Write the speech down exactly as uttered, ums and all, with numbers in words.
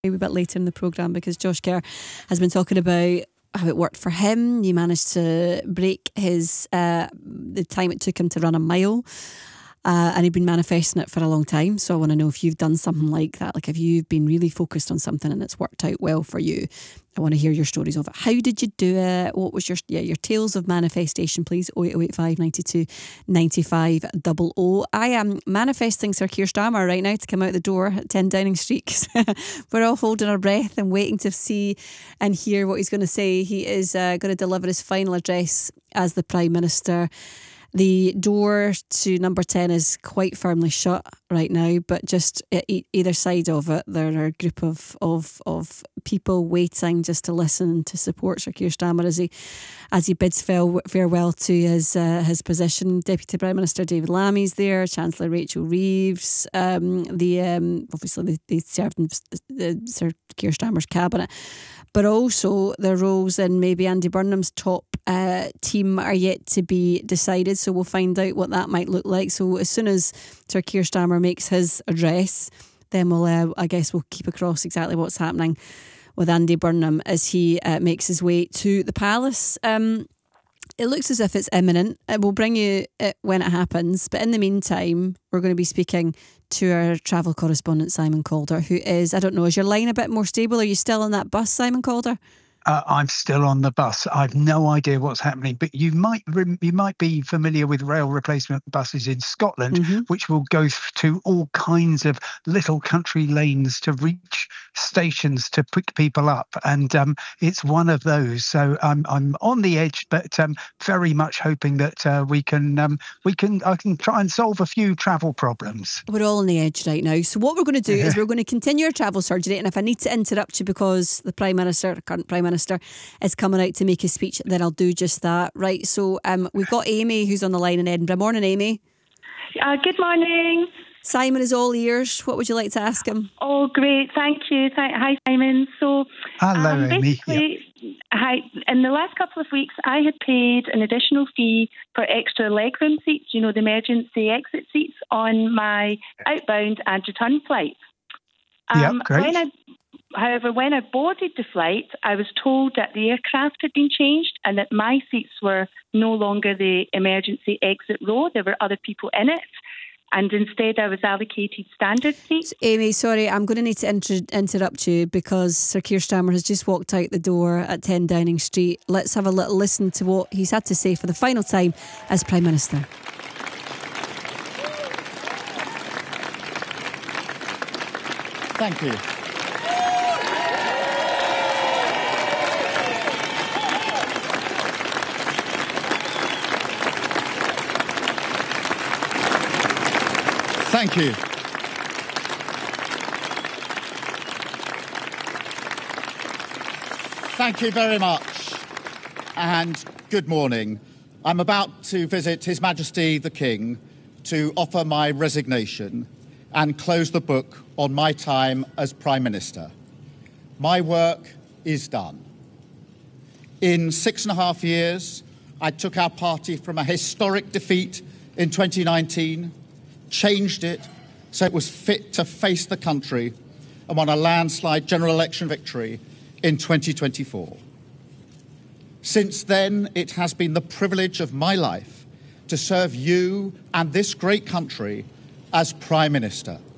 A wee bit later in the programme, because Josh Kerr has been talking about how it worked for him. He managed to break his uh, the time it took him to run a mile, uh, and he'd been manifesting it for a long time. So I want to know if you've done something like that, like if you've been really focused on something and it's worked out well for you. I want to hear your stories of it. How did you do it? What was your yeah your tales of manifestation, please? oh eight oh eight five nine two nine five zero zero. I am manifesting Sir Keir Starmer right now to come out the door at ten Downing Street. We're all holding our breath and waiting to see and hear what he's going to say. He is uh, going to deliver his final address as the Prime Minister. The door to number ten is quite firmly shut right now, but just at e- either side of it, there are a group of, of of people waiting just to listen, to support Sir Keir Starmer as he as he bids fare- farewell to his uh, his position. Deputy Prime Minister David Lammy's there, Chancellor Rachel Reeves, um, the um, obviously they, they served in the, the Sir Keir Starmer's cabinet, but also the roles in maybe Andy Burnham's top uh, team are yet to be decided. So we'll find out what that might look like. So as soon as Sir Keir Starmer makes his address, then we'll, uh, I guess, we'll keep across exactly what's happening with Andy Burnham as he uh, makes his way to the palace. Um, it looks as if it's imminent. It will bring you it when it happens. But in the meantime, we're going to be speaking to our travel correspondent, Simon Calder, who is, I don't know, is your line a bit more stable? Are you still on that bus, Simon Calder? Uh, I'm still on the bus. I've no idea what's happening, but you might you might be familiar with rail replacement buses in Scotland, mm-hmm. which will go to all kinds of little country lanes to reach stations to pick people up, and um, it's one of those. So I'm I'm on the edge, but um, very much hoping that uh, we can um, we can I can try and solve a few travel problems. We're all on the edge right now. So what we're going to do is we're going to continue our travel surgery, and if I need to interrupt you because the Prime Minister, the current Prime Minister, Minister is coming out to make his speech, then I'll do just that. Right, so um, we've got Amy who's on the line in Edinburgh. Morning, Amy. Uh, good morning. Simon is all ears. What would you like to ask him? Oh, great. Thank you. Th- hi, Simon. So, Hello, um, Amy. Basically, yeah. Hi. In the last couple of weeks, I had paid an additional fee for extra legroom seats, you know, the emergency exit seats on my outbound and return flights. Um, yeah, great. When I However, when I boarded the flight, I was told that the aircraft had been changed and that my seats were no longer the emergency exit row. There were other people in it. And instead, I was allocated standard seats. Amy, sorry, I'm going to need to inter- interrupt you because Sir Keir Starmer has just walked out the door at ten Downing Street. Let's have a little listen to what he's had to say for the final time as Prime Minister. Thank you. Thank you. Thank you very much, and good morning. I'm about to visit His Majesty the King to offer my resignation and close the book on my time as Prime Minister. My work is done. In six and a half years, I took our party from a historic defeat in twenty nineteen, changed it so it was fit to face the country, and won a landslide general election victory in twenty twenty-four. Since then, it has been the privilege of my life to serve you and this great country as Prime Minister.